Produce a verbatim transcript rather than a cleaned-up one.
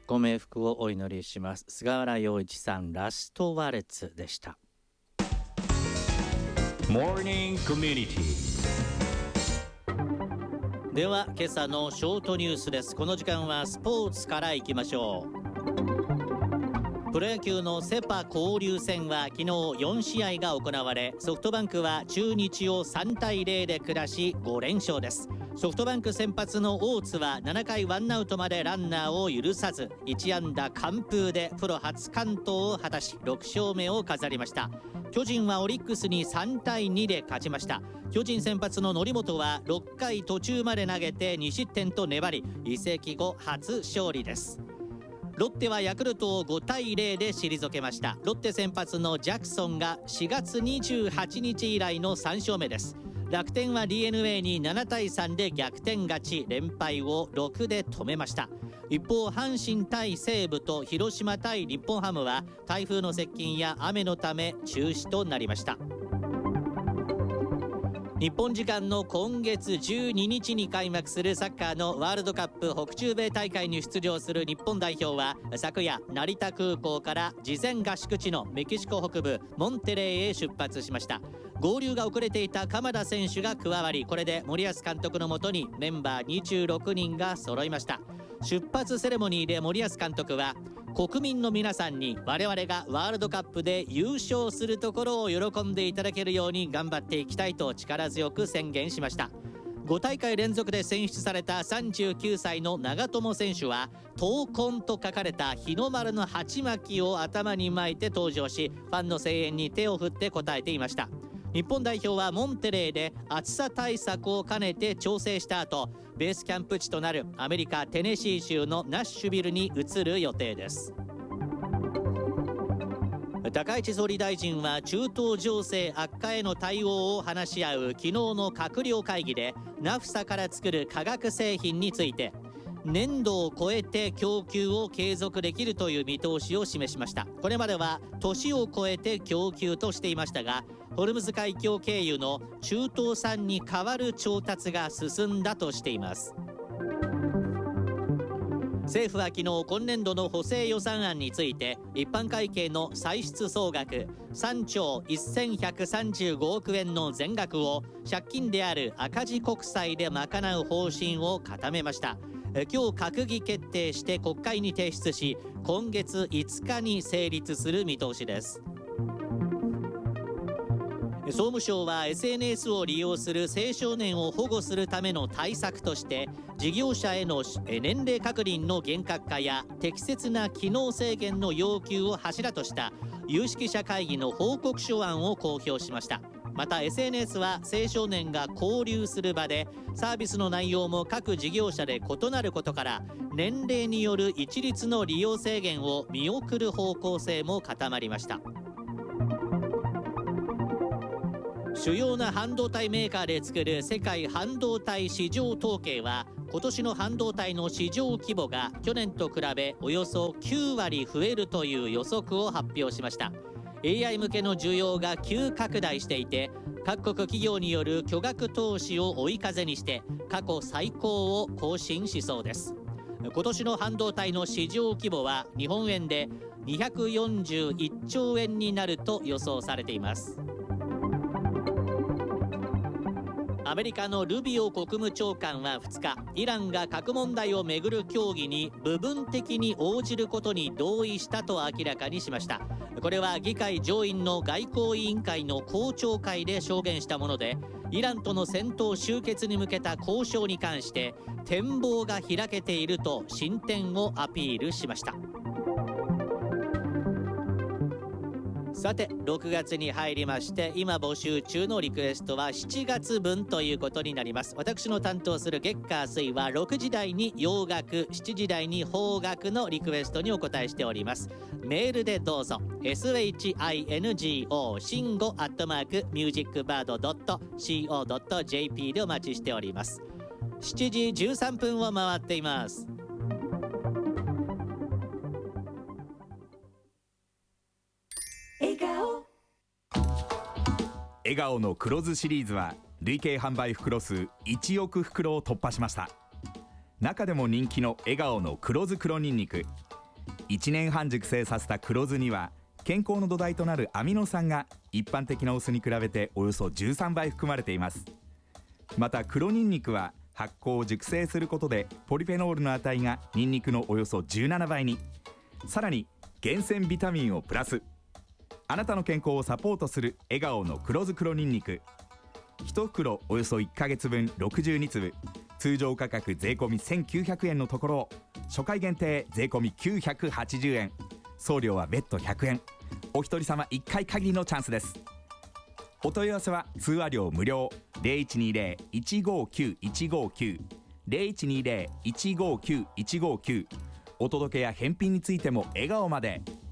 ご冥福をお祈りします。菅原洋一さん、ラストワルツでした。 モーニングコミュニティでは今朝のショートニュースです。この時間はスポーツからいきましょう。プロ野球のセパ交流戦は昨日よん試合が行われ、ソフトバンクは中日をさん対ゼロで下しご連勝です。ソフトバンク先発の大津はなな回ワンアウトまでランナーを許さずいち安打完封でプロ初完投を果たしろく勝目を飾りました。巨人はオリックスにさん対にで勝ちました。巨人先発の則本はろっ回途中まで投げてに失点と粘り、移籍後初勝利です。ロッテはヤクルトをご対ゼロで退けました。ロッテ先発のジャクソンがしがつにじゅうはちにち以来のさん勝目です。楽天は ディーエヌエー になな対さんで逆転勝ち、連敗をろくで止めました。一方、阪神対西武と広島対日本ハムは台風の接近や雨のため中止となりました。日本時間の今月じゅうににちに開幕するサッカーのワールドカップ北中米大会に出場する日本代表は昨夜成田空港から事前合宿地のメキシコ北部モンテレイへ出発しました。合流が遅れていた鎌田選手が加わり、これで森保監督のもとにメンバーにじゅうろくにんが揃いました。出発セレモニーで森保監督は、国民の皆さんに我々がワールドカップで優勝するところを喜んでいただけるように頑張っていきたいと力強く宣言しました。ご大会連続で選出されたさんじゅうきゅうさいの長友選手は闘魂と書かれた日の丸の鉢巻きを頭に巻いて登場し、ファンの声援に手を振って応えていました。日本代表はモンテレイで暑さ対策を兼ねて調整した後、ベースキャンプ地となるアメリカテネシー州のナッシュビルに移る予定です。高市総理大臣は中東情勢悪化への対応を話し合う昨日の閣僚会議で、ナフサから作る化学製品について年度を超えて供給を継続できるという見通しを示しました。これまでは年を超えて供給としていましたが、ホルムズ海峡経由の中東産に代わる調達が進んだとしています。政府は昨日今年度の補正予算案について、一般会計の歳出総額さんちょうせんひゃくさんじゅうごおくえんの全額を借金である赤字国債で賄う方針を固めました。今日閣議決定して国会に提出し、今月いつかに成立する見通しです。総務省は エスエヌエス を利用する青少年を保護するための対策として、事業者への年齢確認の厳格化や適切な機能制限の要求を柱とした有識者会議の報告書案を公表しました。また エスエヌエス は青少年が交流する場で、サービスの内容も各事業者で異なることから、年齢による一律の利用制限を見送る方向性も固まりました。主要な半導体メーカーで作る世界半導体市場統計は、今年の半導体の市場規模が去年と比べおよそきゅうわり増えるという予測を発表しました。 エーアイ 向けの需要が急拡大していて、各国企業による巨額投資を追い風にして過去最高を更新しそうです。今年の半導体の市場規模は日本円でにひゃくよんじゅういっちょうえんになると予想されています。アメリカのルビオ国務長官はふつか、イランが核問題をめぐる協議に部分的に応じることに同意したと明らかにしました。これは議会上院の外交委員会の公聴会で証言したもので、イランとの戦闘終結に向けた交渉に関して展望が開けていると進展をアピールしました。さてろくがつに入りまして、今募集中のリクエストはしちがつぶんということになります。私の担当する月火水はろくじ台に洋楽、しちじ台に邦楽のリクエストにお答えしております。メールでどうぞ。 エスエイチアイエヌジーオー シンゴアットマークミュージックバードドットシーオードットジェーピー でお待ちしております。しちじじゅうさんぷんを回っています。 笑顔笑顔の黒酢シリーズは累計販売袋数いちおく袋を突破しました。中でも人気の笑顔の黒酢黒にんにく、 いちねんはん熟成させた黒酢には健康の土台となるアミノ酸が一般的なお酢に比べておよそじゅうさんばい含まれています。また黒ニンニクは発酵を熟成することでポリフェノールの値がニンニクのおよそじゅうななばいに、さらに厳選ビタミンをプラス。あなたの健康をサポートする笑顔の黒酢黒ニンニク、いち袋およそいっかげつぶんろくじゅうにつぶ、通常価格税込みせんきゅうひゃくえんのところを初回限定税込みきゅうひゃくはちじゅうえん、送料は別途ひゃくえん、お一人様いっかい限りのチャンスです。お問い合わせは通話料無料 ゼロいちにゼロ いちごきゅう いちごきゅう ゼロいちにゼロ いちごきゅう いちごきゅう、お届けや返品についても笑顔まで。